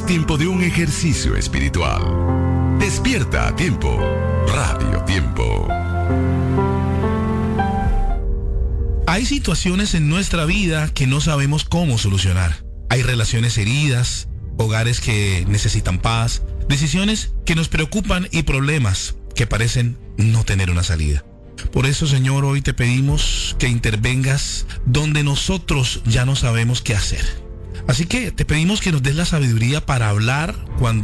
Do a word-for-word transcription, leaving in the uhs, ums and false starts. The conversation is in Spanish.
tiempo de un ejercicio espiritual. Despierta a tiempo. Radio Tiempo. Hay situaciones en nuestra vida que no sabemos cómo solucionar. Hay relaciones heridas, hogares que necesitan paz, decisiones que nos preocupan y problemas que parecen no tener una salida. Por eso, Señor, hoy te pedimos que intervengas donde nosotros ya no sabemos qué hacer. Así que te pedimos que nos des la sabiduría para hablar cuando